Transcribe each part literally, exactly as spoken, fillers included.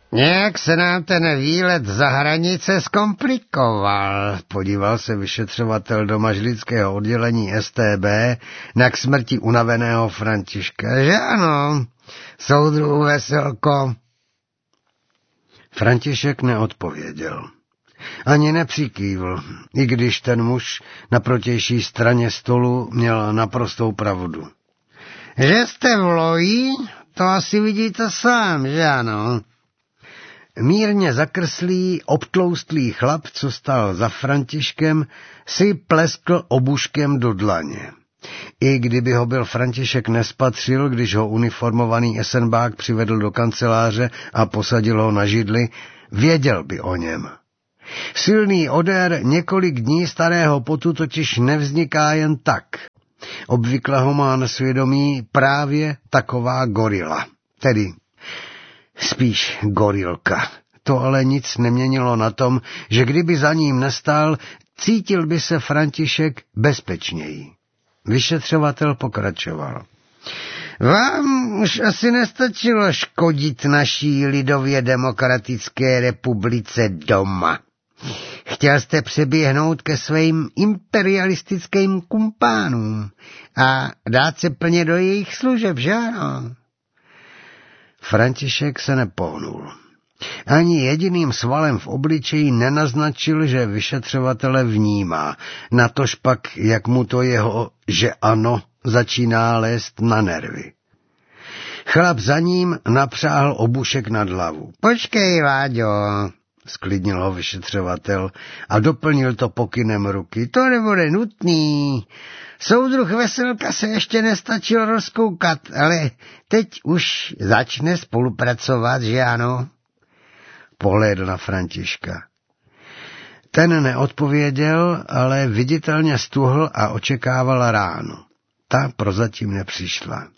Nějak se nám ten výlet za hranice zkomplikoval, podíval se vyšetřovatel do mažlického oddělení S T B na k smrti unaveného Františka. Že ano, soudruhu Veselko? František neodpověděl. Ani nepřikývl, i když ten muž na protější straně stolu měl naprostou pravdu. Že jste v loji, to asi vidíte sám, že ano? Mírně zakrslý, obtloustlý chlap, co stál za Františkem, si pleskl obuškem do dlaně. I kdyby ho byl František nespatřil, když ho uniformovaný esenbák přivedl do kanceláře a posadil ho na židli, věděl by o něm. Silný odér několik dní starého potu totiž nevzniká jen tak. Obvykle ho má na svědomí právě taková gorila, tedy spíš gorilka. To ale nic neměnilo na tom, že kdyby za ním nestál, cítil by se František bezpečněji. Vyšetřovatel pokračoval. Vám už asi nestačilo škodit naší lidově demokratické republice doma. Chtěl jste přeběhnout ke svým imperialistickým kumpánům a dát se plně do jejich služeb, že ano? František se nepohnul. Ani jediným svalem v obličeji nenaznačil, že vyšetřovatele vnímá, natož pak, jak mu to jeho, že ano, začíná lézt na nervy. Chlap za ním napřáhl obušek nad hlavu. Počkej, Láďo, sklidnil ho vyšetřovatel a doplnil to pokynem ruky. To nebude nutný. Soudruh Veselka se ještě nestačil rozkoukat, ale teď už začne spolupracovat, že ano? Pohlédl na Františka. Ten neodpověděl, ale viditelně stuhl a očekával ránu. Ta prozatím nepřišla.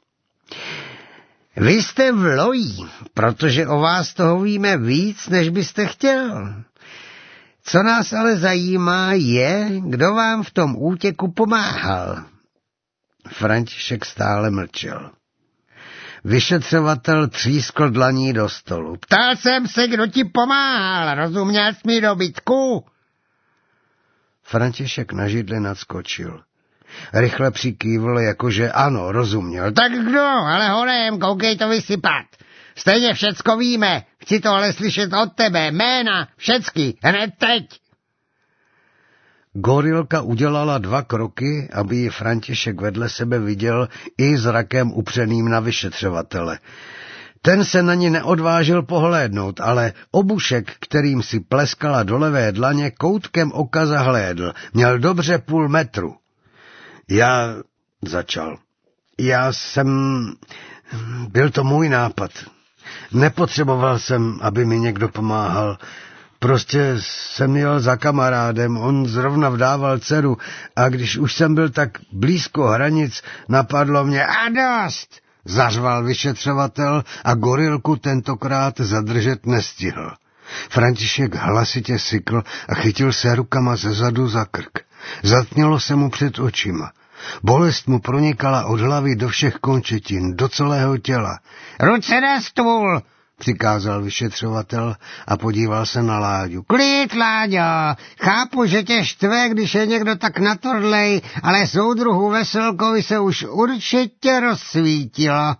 Vy jste v loji, protože o vás toho víme víc, než byste chtěl. Co nás ale zajímá je, kdo vám v tom útěku pomáhal. František stále mlčel. Vyšetřovatel třískl dlaní do stolu. Ptal jsem se, kdo ti pomáhal, rozuměl jsi mi, dobytku? František na židli nadskočil. Rychle přikývl, jakože ano, rozuměl. Tak kdo, ale honem, koukej to vysypat. Stejně všecko víme, chci to ale slyšet od tebe, jména, všecky, hned teď. Gorilka udělala dva kroky, aby ji František vedle sebe viděl i zrakem upřeným na vyšetřovatele. Ten se na ní neodvážil pohlédnout, ale obušek, kterým si pleskala do levé dlaně, koutkem oka zahlédl. Měl dobře půl metru. Já začal. Já jsem... Byl to můj nápad. Nepotřeboval jsem, aby mi někdo pomáhal. Prostě jsem jel za kamarádem, on zrovna vdával dceru a když už jsem byl tak blízko hranic, napadlo mě a dost, zařval vyšetřovatel a gorilku tentokrát zadržet nestihl. František hlasitě sykl a chytil se rukama zezadu za krk. Zatmělo se mu před očima. Bolest mu pronikala od hlavy do všech končetin, do celého těla. Ruce na stůl, přikázal vyšetřovatel a podíval se na Láďu. Klid, Láďo, chápu, že tě štve, když je někdo tak natordlej, ale soudruhu Veselkovi se už určitě rozsvítilo.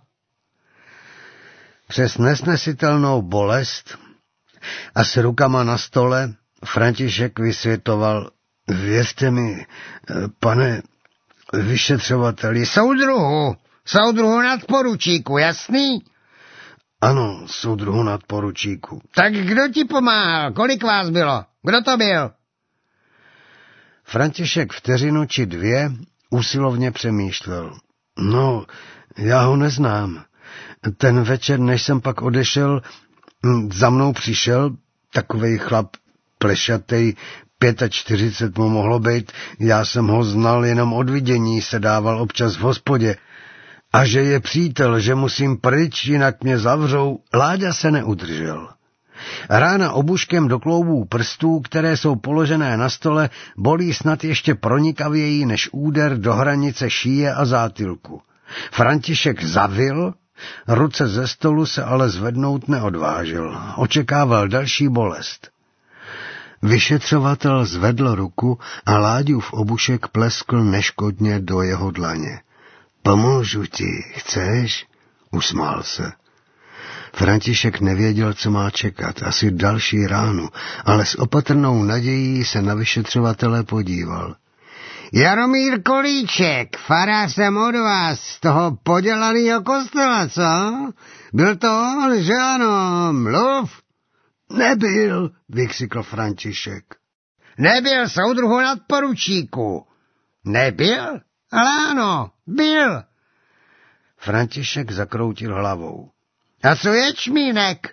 Přes nesnesitelnou bolest a s rukama na stole František vysvětoval, věřte mi, pane vyšetřovateli, soudruhu, soudruhu nadporučíku, jasný? Ano, soudruhu nadporučíku. Tak kdo ti pomáhal? Kolik vás bylo? Kdo to byl? František vteřinu či dvě usilovně přemýšlel. No, já ho neznám. Ten večer, než jsem pak odešel, za mnou přišel takovej chlap plešatej, čtyřicet pět mu mohlo být, já jsem ho znal jenom od vidění, se dával občas v hospodě. A že je přítel, že musím pryč, jinak mě zavřou, Láďa se neudržel. Rána obuškem do kloubů prstů, které jsou položené na stole, bolí snad ještě pronikavěji než úder do hranice šíje a zátylku. František zavil, Ruce ze stolu se ale zvednout neodvážil. Očekával další bolest. Vyšetřovatel zvedl ruku a Láďův obušek pleskl neškodně do jeho dlaně. Pomůžu ti, chceš? Usmál se. František nevěděl, co má čekat, asi další ránu, ale s opatrnou nadějí se na vyšetřovatele podíval. Jaromír Kolíček, farář jsem od vás, z toho podělanýho kostela, co? Byl to on, že ano, mluv. Nebyl, vykřikl František. Nebyl, soudruhu nadporučíku. Nebyl? Ale ano, byl. František zakroutil hlavou. A co ječmínek?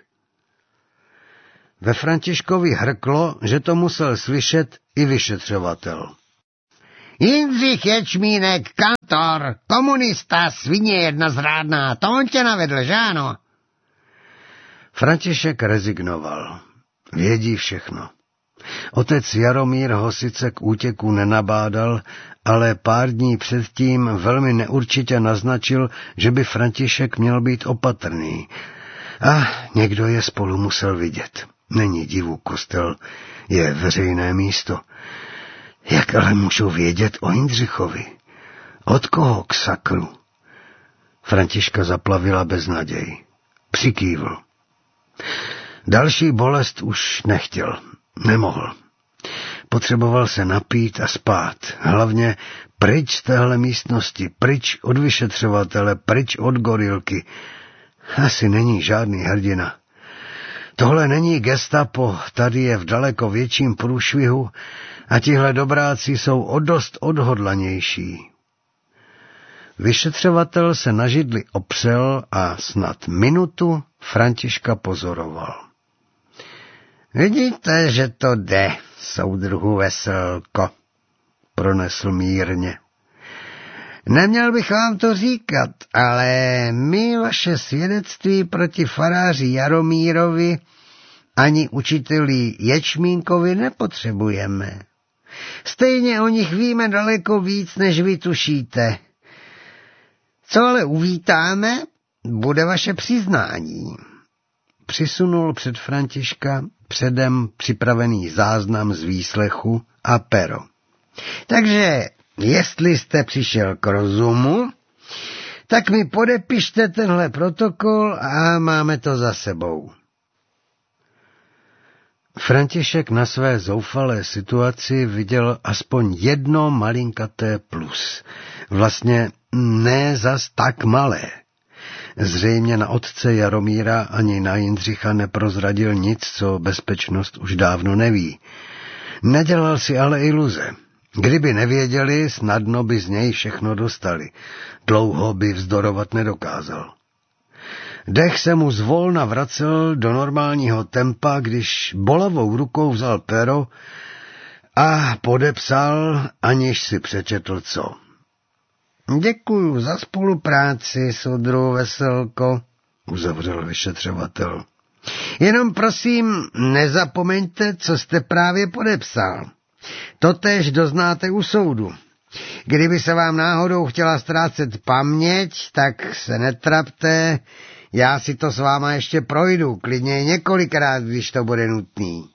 Ve Františkovi hrklo, že to musel slyšet i vyšetřovatel. Jindřich Ječmínek, kantor, komunista, svině jedna zrádná, to on tě navedl, že ano? František rezignoval. Vědí všechno. Otec Jaromír ho sice k útěku nenabádal, ale pár dní předtím velmi neurčitě naznačil, že by František měl být opatrný. A někdo je spolu musel vidět. Není divu, kostel je veřejné místo. Jak ale můžou vědět o Jindřichovi? Od koho k sakru? Františka zaplavila beznaděj. Přikývl. Další bolest už nechtěl. Nemohl. Potřeboval se napít a spát. Hlavně pryč z téhle místnosti, pryč od vyšetřovatele, pryč od gorilky. Asi není žádný hrdina. Tohle není gestapo, tady je v daleko větším průšvihu a tihle dobráci jsou o dost odhodlanější. Vyšetřovatel se na židli opřel a snad minutu Františka pozoroval. Vidíte, že to jde, soudruhu Veselko, pronesl mírně. Neměl bych vám to říkat, ale my vaše svědectví proti faráři Jaromírovi ani učiteli Ječmínkovi nepotřebujeme. Stejně o nich víme daleko víc, než vy tušíte. Co ale uvítáme, bude vaše přiznání. Přisunul před Františka předem připravený záznam z výslechu a pero. Takže, jestli jste přišel k rozumu, tak mi podepište tenhle protokol a máme to za sebou. František na své zoufalé situaci viděl aspoň jedno malinkaté plus. Vlastně ne zas tak malé. Zřejmě na otce Jaromíra ani na Jindřicha neprozradil nic, co bezpečnost už dávno neví. Nedělal si ale iluze. Kdyby nevěděli, snadno by z něj všechno dostali. Dlouho by vzdorovat nedokázal. Dech se mu zvolna vracel do normálního tempa, když bolavou rukou vzal pero a podepsal, aniž si přečetl co. Děkuju za spolupráci, soudruhu Veselko, uzavřel vyšetřovatel. Jenom prosím, nezapomeňte, co jste právě podepsal. Totéž doznáte u soudu. Kdyby se vám náhodou chtěla ztrácet paměť, tak se netrapte, já si to s váma ještě projdu, klidně několikrát, když to bude nutný.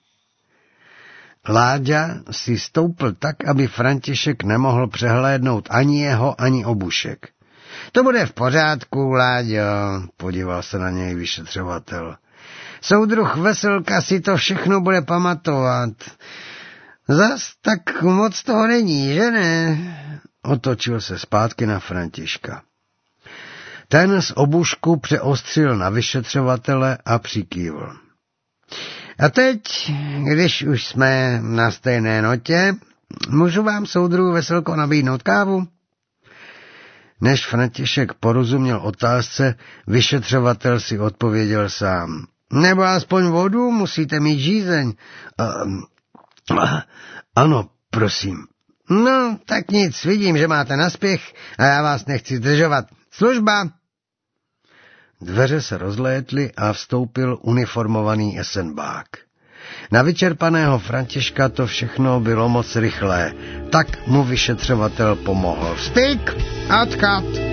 Láďa si stoupl tak, aby František nemohl přehlédnout ani jeho, ani obušek. To bude v pořádku, Láďo, podíval se na něj vyšetřovatel. Soudruh Veselka si to všechno bude pamatovat. Zas tak moc toho není, že ne? Otočil se zpátky na Františka. Ten z obušku přeostřil na vyšetřovatele a přikývl. A teď, když už jsme na stejné notě, můžu vám, soudruhu Veselko, nabídnout kávu? Než František porozuměl otázce, vyšetřovatel si odpověděl sám. Nebo aspoň vodu, musíte mít žízeň. Uh, uh, ano, prosím. No, tak nic, vidím, že máte naspěch a já vás nechci zdržovat. Služba! Dveře se rozlétly a vstoupil uniformovaný esenbák. Na vyčerpaného Františka to všechno bylo moc rychlé, tak mu vyšetřovatel pomohl. Styk, odchod!